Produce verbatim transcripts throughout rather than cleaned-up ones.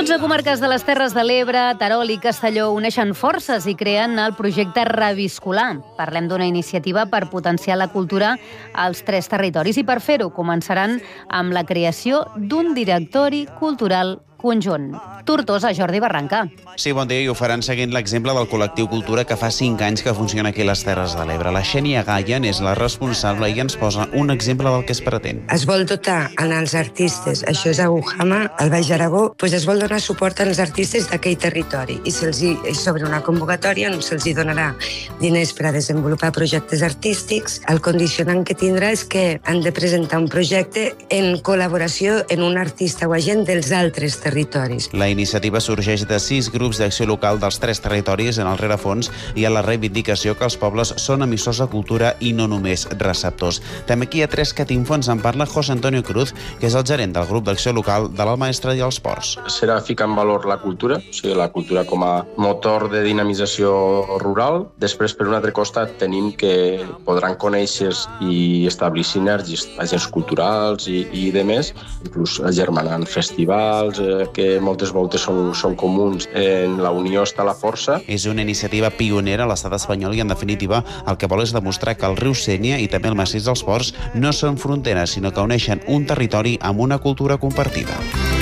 dotze comarques de les Terres de l'Ebre, Terol i Castelló uneixen forces i creen el projecte Reviscolar. Parlem d'una iniciativa per potenciar la cultura als tres territoris i per fer-ho començaran amb la creació d'un directori cultural conjunt. Tortosa, Jordi Barranca. Sí, bon dia, i ho faran seguint l'exemple del col·lectiu Cultura que fa cinc anys que funciona aquí a les Terres de l'Ebre. La Xènia Gaia és la responsable i ens posa un exemple del que es pretén. Es vol dotar als artistes, això és a Ujama, al Baix Aragó, doncs es vol donar suport als artistes d'aquell territori i se'ls hi, sobre una convocatòria no se'ls hi donarà diners per a desenvolupar projectes artístics. El condicionant que tindrà és que han de presentar un projecte en col·laboració amb un artista o agent dels altres territoris. La iniciativa sorgeix de sis grups d'acció local dels tres territoris en el rerefons i a la reivindicació que els pobles són emissors de cultura i no només receptors. També aquí hi ha tres catinfons, en parla José Antonio Cruz, que és el gerent del grup d'acció local de l'Almaestra i els Ports. Serà ficar en valor la cultura, o sigui, la cultura com a motor de dinamització rural. Després, per un altre costat, tenim que podran conèixer i establir sinergies, agents culturals i, i de més, inclús agermanant festivals, eh, que moltes voltes són, són comuns. En la unió està la força. És una iniciativa pionera a l'estat espanyol i, en definitiva, el que vol és demostrar que el riu Sénia i també el massís dels Ports no són fronteres, sinó que uneixen un territori amb una cultura compartida.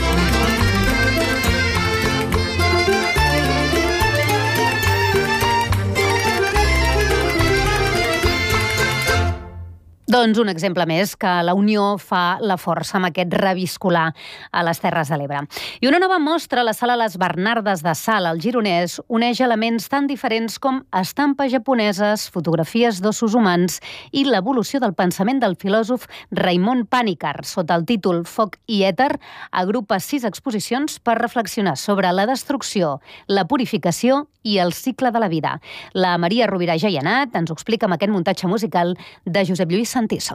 Doncs un exemple més que la Unió fa la força amb aquest Reviscolar a les Terres de l'Ebre. I una nova mostra, la Sala Les Bernardes de Salt, al Gironès, uneix elements tan diferents com estampes japoneses, fotografies d'ossos humans i l'evolució del pensament del filòsof Raimon Pànicar. Sota el títol Foc i Èter, agrupa sis exposicions per reflexionar sobre la destrucció, la purificació i el cicle de la vida. La Maria Rovira ja hi ha anat, ens ho explica amb aquest muntatge musical de Josep Lluís Santiso.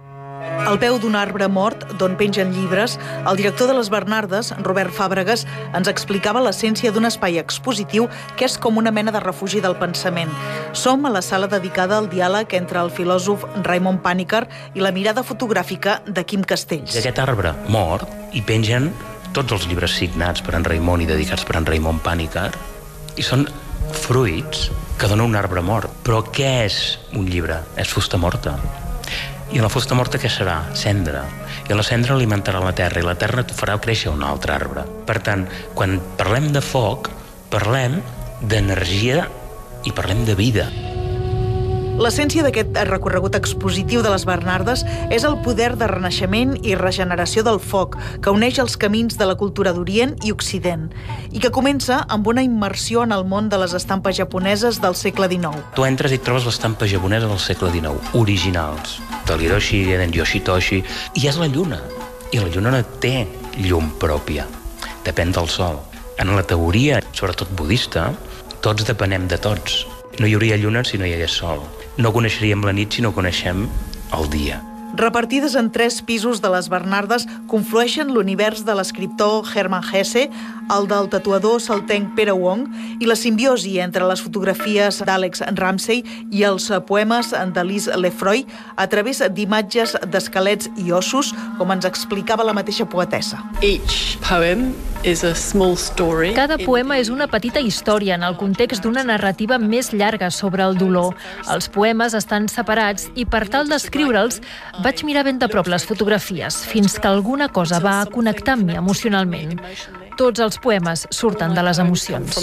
Al peu d'un arbre mort, d'on pengen llibres, el director de les Bernardes, Robert Fàbregas, ens explicava l'essència d'un espai expositiu que és com una mena de refugi del pensament. Som a la sala dedicada al diàleg entre el filòsof Raimon Pànicar i la mirada fotogràfica de Quim Castells. D'aquest arbre mort hi pengen tots els llibres signats per en Raimon i dedicats per en Raimon Pànicar, i són fruits que dona un arbre mort. Però què és un llibre? És fusta morta. I la fusta morta què serà? Cendra. I la cendra alimentarà la terra i la terra farà créixer un altre arbre. Per tant, quan parlem de foc, parlem d'energia i parlem de vida. L'essència d'aquest recorregut expositiu de les Bernardes és el poder de renaixement i regeneració del foc, que uneix els camins de la cultura d'Orient i Occident, i que comença amb una immersió en el món de les estampes japoneses del segle dinou. Tu entres i trobes les estampes japoneses del segle dinou, originals, de l'Hiroshi, d'en Yoshitoshi, i és la lluna. I la lluna no té llum pròpia, depèn del sol. En la teoria, sobretot budista, tots depenem de tots. No hi hauria lluna si no hi hagués sol. No coneixeríem la nit si no coneixem el dia. Repartides en tres pisos de les Bernardes conflueixen l'univers de l'escriptor Hermann Hesse, el del tatuador saltenc Pere Wong i la simbiosi entre les fotografies d'Àlex Ramsey i els poemes de Lise Lefroy a través d'imatges d'esquelets i ossos, com ens explicava la mateixa poetessa. Each poem is a small story. Cada poema és una petita història en el context d'una narrativa més llarga sobre el dolor. Els poemes estan separats i per tal d'escriure'ls vaig mirar ben de prop les fotografies fins que alguna cosa va connectar amb mi emocionalment. Tots els poemes surten de les emocions.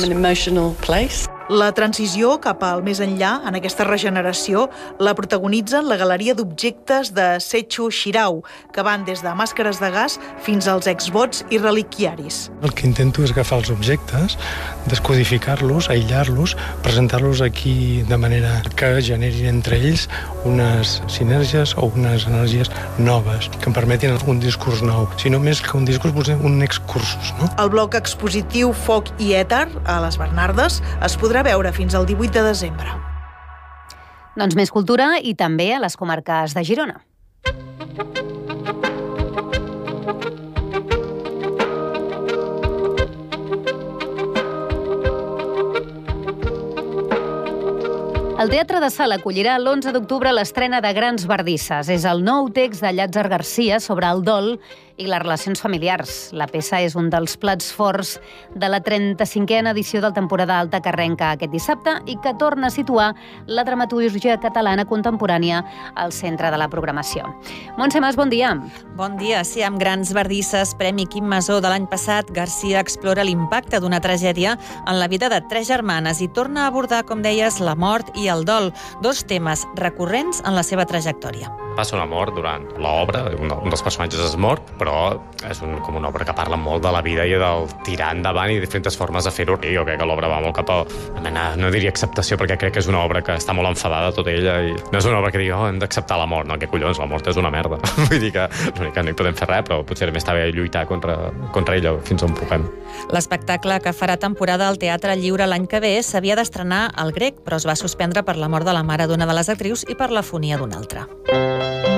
La transició cap al més enllà, en aquesta regeneració, la protagonitzen la galeria d'objectes de Seichu Shirao, que van des de màscares de gas fins als exvots i reliquiaris. El que intento és agafar els objectes, descodificar-los, aïllar-los, presentar-los aquí de manera que generin entre ells unes sinergies o unes energies noves, que em permetin un discurs nou. Si no més que un discurs, potser un excursus, no? El bloc expositiu Foc i Èter, a les Bernardes, es podrà veure fins al divuit de desembre. Doncs més cultura i també a les comarques de Girona. El Teatre de Sala acollirà l'onze d'octubre l'estrena de Grans Bardisses. És el nou text de Llàtzer Garcia sobre el dol i les relacions familiars. La peça és un dels plats forts de la trenta-cinquena edició del Temporada Alta que arrenca aquest dissabte i que torna a situar la dramaturgia catalana contemporània al centre de la programació. Montse Mas, bon dia. Bon dia. Sí, amb Grans bardisses, Premi Quim Masó de l'any passat, Garcia explora l'impacte d'una tragèdia en la vida de tres germanes i torna a abordar, com deies, la mort i el dol, dos temes recurrents en la seva trajectòria. Passa una mort durant l'obra, un dels personatges és mort, però és un, com una obra que parla molt de la vida i del tirar endavant i diferents formes de fer-ho. Jo crec que l'obra va molt cap a una mena, no diria acceptació, perquè crec que és una obra que està molt enfadada tota ella i no és una obra que digui, oh, hem d'acceptar la mort. No, què collons, la mort és una merda. Vull dir que l'únic que no hi podem fer res, però potser també està bé lluitar contra, contra ella fins on puguem. L'espectacle, que farà temporada al Teatre Lliure l'any que ve, s'havia d'estrenar al Grec, però es va suspendre per la mort de la mare d'una de les actrius i per l'afonia d'una altra.